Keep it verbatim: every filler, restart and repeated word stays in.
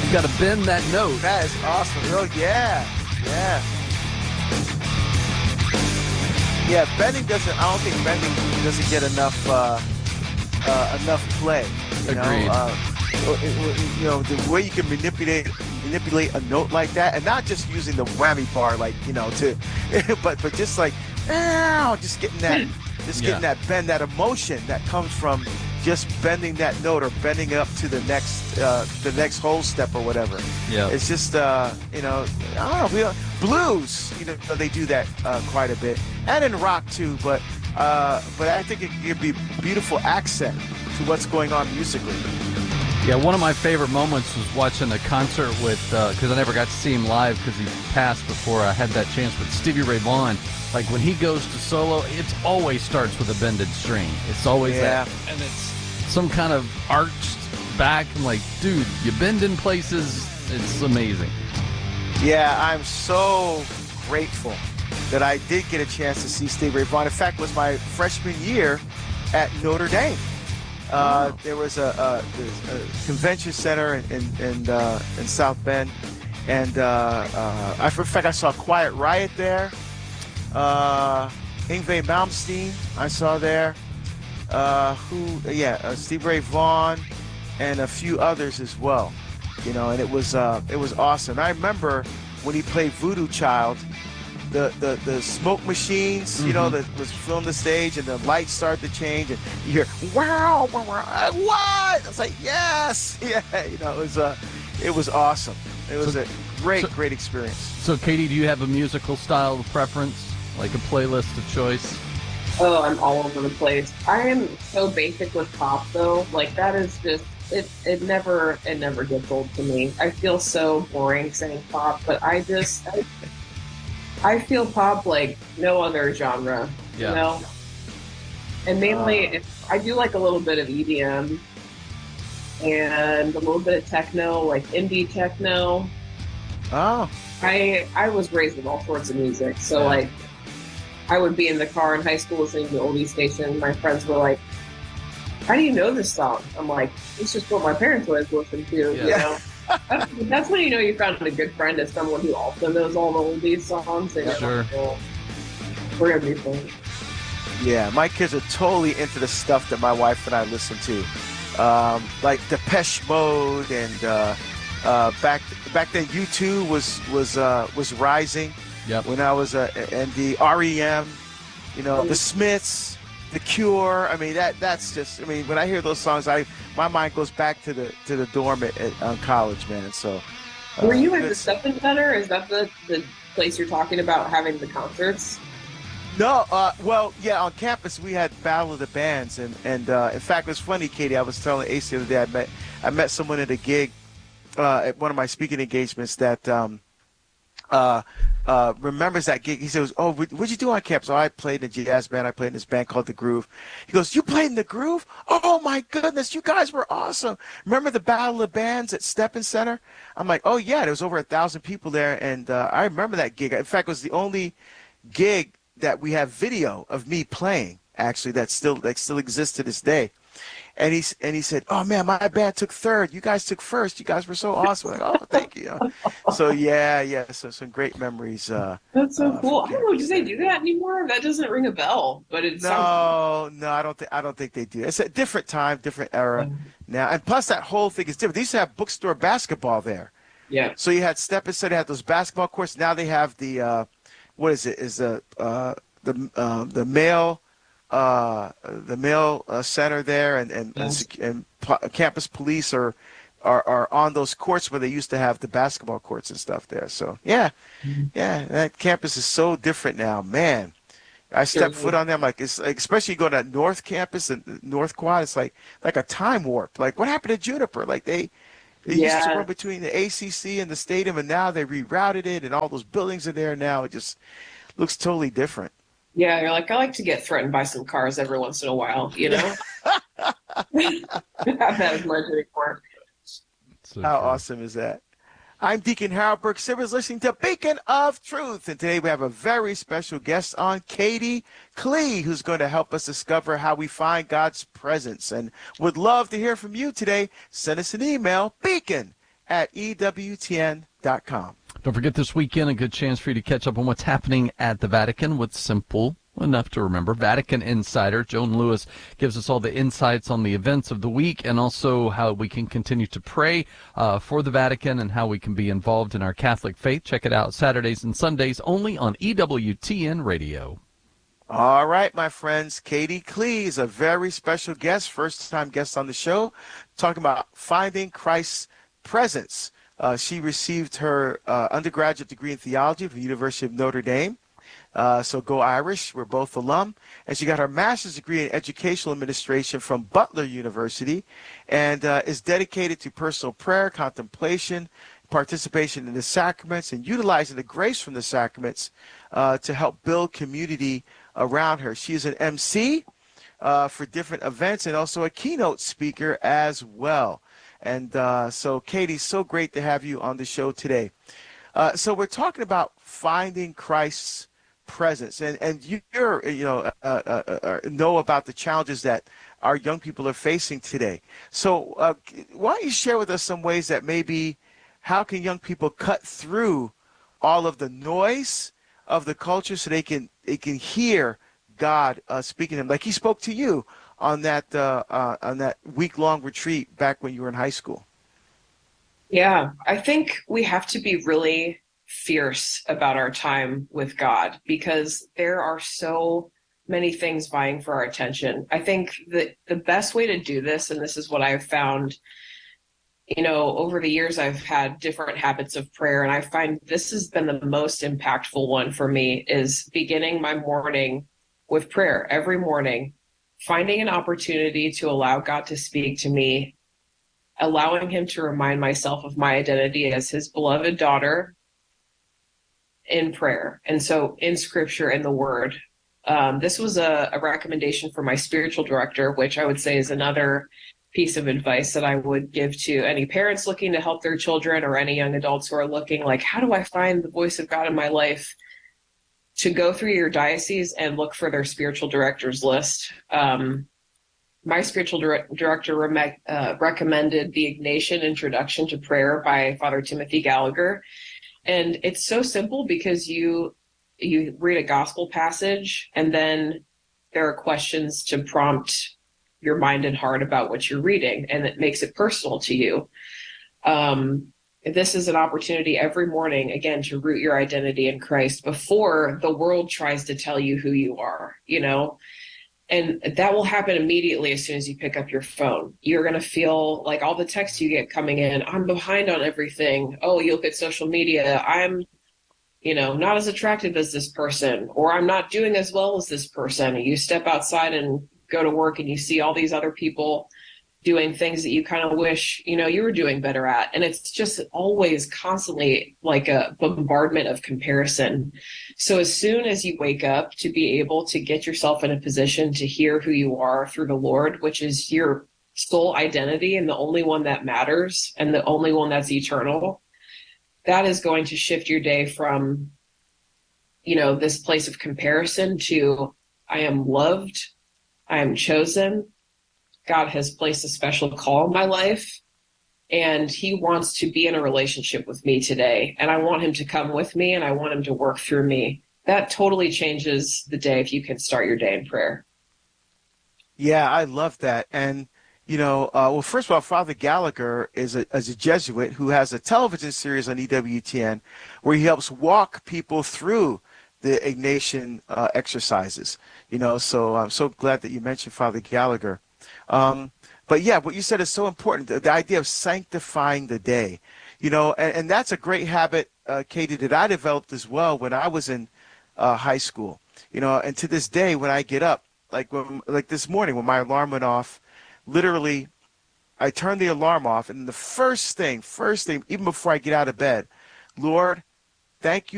You've got to bend that note. That is awesome. Oh, yeah. Yeah. Yeah, bending doesn't, I don't think bending doesn't get enough, uh, uh, enough play. You Agreed. Know? Uh, you know, the way you can manipulate manipulate a note like that, and not just using the whammy bar, like, you know, to, but but just like, ow, just getting that, just getting Yeah. that bend, that emotion that comes from just bending that note or bending up to the next, uh, the next whole step or whatever. Yeah. It's just, uh, you know, I don't know, we, blues, you know, they do that uh, quite a bit, and in rock too. But uh, but I think it could be a beautiful accent to what's going on musically. Yeah, one of my favorite moments was watching a concert with, because uh, I never got to see him live because he passed before I had that chance, but Stevie Ray Vaughan, like when he goes to solo, it always starts with a bended string. It's always Yeah. that. And it's some kind of arched back. I'm like, dude, you bend in places. It's amazing. Yeah, I'm so grateful that I did get a chance to see Stevie Ray Vaughan. In fact, it was my freshman year at Notre Dame. Uh, Oh. There was a, a, a convention center in in, in, uh, in South Bend, and uh, uh, I, in fact I saw Quiet Riot there. Uh, Yngwie Malmsteen I saw there. Uh, who? Yeah, uh, Stevie Ray Vaughan, and a few others as well. You know, and it was uh, it was awesome. I remember when he played Voodoo Child. The, the, the smoke machines, you know, Mhm. that was filling the stage, and the lights started to change, and you hear, wow, wow, wow, uh, what? I was like, yes, yeah, you know, it was, uh, it was awesome. It was So- a great, so- great experience. So, Katie, do you have a musical style preference, like a playlist of choice? Oh, I'm all over the place. I am so basic with pop, though. Like, that is just, it, it never, it never gets old to me. I feel so boring saying pop, but I just, I, I feel pop like no other genre, Yeah. you know? And mainly, Uh. if, I do like a little bit of E D M and a little bit of techno, like indie techno. Oh, I I was raised with all sorts of music, so Yeah. like I would be in the car in high school listening to the oldie station. My friends were like, "How do you know this song?" I'm like, "It's just what my parents always listened to." You Yeah. know, that's, that's when you know you found a good friend, is someone who also knows all the oldies songs. And you're Sure. like, well, we're gonna be friends. yeah, my kids are totally into the stuff that my wife and I listen to, um, like Depeche Mode, and uh, uh, back back then U two was was uh, was rising. Yep. When I was uh, and the R E M, you know, the Smiths, the Cure. I mean, that that's just. I mean, when I hear those songs, I my mind goes back to the to the dorm at, at on college, man. So, uh, Were you at the good- Stephen Center? Is that the the place you're talking about having the concerts? No, uh, well, yeah, on campus we had Battle of the Bands, and and uh, in fact, it was funny, Katie. I was telling Ace the other day. I met I met someone at a gig, uh, at one of my speaking engagements that. Um, uh, uh, remembers that gig. He says, "Oh, what, what'd you do on campus?" "Oh, I played in a jazz band. I played in this band called The Groove." He goes, "You played in The Groove? Oh my goodness, you guys were awesome. Remember the Battle of Bands at Steppen Center?" I'm like, "Oh yeah, there was over a thousand people there, and uh, I remember that gig. In fact, it was the only gig that we have video of me playing, actually, that still that still exists to this day." And he and he said, "Oh man, my band took third. You guys took first. You guys were so awesome." I'm like, "Oh, thank you." So yeah, yeah. So some great memories. Uh, That's so uh, cool. from I don't know. Do campus they there. do that anymore? That doesn't ring a bell, but it sounds. No, no, I don't think I don't think they do. It's a different time, different era now, and plus that whole thing is different. They used to have bookstore basketball there, Yeah. so you had Steppen Center had those basketball courts. Now they have the uh, what is it? Is the uh, the uh, the male uh, the male uh, center there, and and, and, Yes. sec- and po- campus police are, are are on those courts where they used to have the basketball courts and stuff there. So yeah, yeah, that campus is so different now, man. I step Sure. foot on them, like it's like, especially going to North Campus and North Quad. It's like like a time warp. Like what happened to Juniper? Like they they used to Yeah. run between the A C C and the stadium, and now they rerouted it, and all those buildings are there now. It just looks totally different. Yeah, you're like, I like to get threatened by some cars every once in a while, you know? Have that as much anymore. So How true. awesome is that? I'm Deacon Harold Burke Sivers, listening to Beacon of Truth. And today we have a very special guest on, Katie Klee, who's going to help us discover how we find God's presence. And would love to hear from you today. Send us an email, beacon at E W T N dot com. Don't forget this weekend, a good chance for you to catch up on what's happening at the Vatican with simple enough to remember Vatican Insider. Joan Lewis gives us all the insights on the events of the week and also how we can continue to pray uh, for the Vatican and how we can be involved in our Catholic faith. Check it out Saturdays and Sundays only on E W T N Radio. All right, my friends. Katie Klee is a very special guest, first-time guest on the show, talking about finding Christ's presence. Uh, she received her uh, undergraduate degree in theology from the University of Notre Dame. Uh, so go Irish. We're both alum. And she got her master's degree in educational administration from Butler University and uh, is dedicated to personal prayer, contemplation, participation in the sacraments, and utilizing the grace from the sacraments uh, to help build community around her. She is an M C uh, for different events and also a keynote speaker as well. And uh, so, Katie, so great to have you on the show today. Uh, so we're talking about finding Christ's presence, and and you're you know uh, uh, uh, know about the challenges that our young people are facing today. So uh, why don't you share with us some ways that maybe how can young people cut through all of the noise of the culture so they can they can hear God uh, speaking to them, like He spoke to you on that uh, uh, on that week-long retreat back when you were in high school? Yeah, I think we have to be really fierce about our time with God because there are so many things vying for our attention. I think that the best way to do this, and this is what I've found, you know, over the years, I've had different habits of prayer, and I find this has been the most impactful one for me, is beginning my morning with prayer every morning, finding an opportunity to allow God to speak to me, allowing Him to remind myself of my identity as His beloved daughter in prayer. And so in Scripture, in the Word, um, this was a, a recommendation from my spiritual director, which I would say is another piece of advice that I would give to any parents looking to help their children or any young adults who are looking like, how do I find the voice of God in my life? To go through your diocese and look for their spiritual directors list. Um, my spiritual dire- director re- uh, recommended the Ignatian Introduction to Prayer by Father Timothy Gallagher. And it's so simple because you you read a gospel passage and then there are questions to prompt your mind and heart about what you're reading, and it makes it personal to you. Um, this is an opportunity every morning, again, to root your identity in Christ before the world tries to tell you who you are, you know, and that will happen immediately as soon as you pick up your phone. You're going to feel like all the texts you get coming in, I'm behind on everything. Oh, you look at social media, I'm, you know, not as attractive as this person, or I'm not doing as well as this person. You step outside and go to work and you see all these other people doing things that you kind of wish, you know, you were doing better at. And it's just always constantly like a bombardment of comparison. So as soon as you wake up, to be able to get yourself in a position to hear who you are through the Lord, which is your sole identity and the only one that matters and the only one that's eternal, that is going to shift your day from, you know, this place of comparison to, I am loved, I am chosen, God has placed a special call in my life, and He wants to be in a relationship with me today. And I want Him to come with me, and I want Him to work through me. That totally changes the day if you can start your day in prayer. Yeah, I love that. And, you know, uh, well, first of all, Father Gallagher is a, is a Jesuit who has a television series on E W T N where he helps walk people through the Ignatian uh, exercises. You know, so I'm so glad that you mentioned Father Gallagher. Um, but yeah, what you said is so important, the, the idea of sanctifying the day, you know, and, and that's a great habit, uh, Katie, that I developed as well when I was in uh, high school, you know, and to this day when I get up, like when, like this morning when my alarm went off, literally I turn the alarm off and the first thing, first thing, even before I get out of bed, Lord, thank you